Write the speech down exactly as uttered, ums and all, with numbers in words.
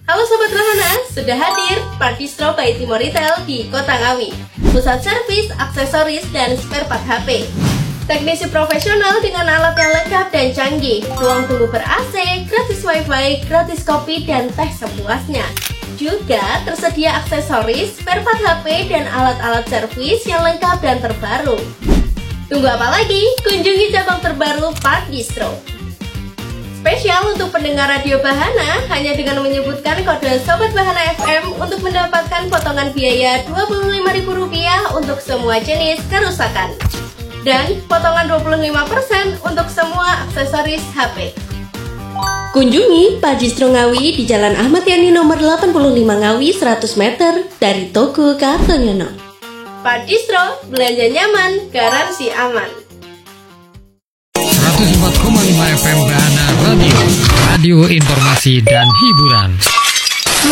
Halo Sobat Bahana, sudah hadir Pardistro by Timo Retail di Kota Ngawi. Pusat servis, aksesoris, dan spare part H P. Teknisi profesional dengan alat yang lengkap dan canggih. Ruang tunggu ber-A C, gratis wifi, gratis kopi, dan teh sepuasnya. Juga tersedia aksesoris, spare part H P, dan alat-alat servis yang lengkap dan terbaru. Tunggu apa lagi? Kunjungi cabang terbaru Pardistro. Spesial untuk pendengar Radio Bahana, hanya dengan menyebutkan kode Sobat Bahana F M untuk mendapatkan potongan biaya dua puluh lima ribu rupiah untuk semua jenis kerusakan. Dan potongan dua puluh lima persen untuk semua aksesoris H P. Kunjungi Pardistro Ngawi di Jalan Ahmad Yani nomor delapan puluh lima Ngawi, seratus meter dari Toko Kartonyono. Pardistro, belanja nyaman, garansi aman. seratus empat koma lima F M Bahana Radio, radio informasi dan hiburan.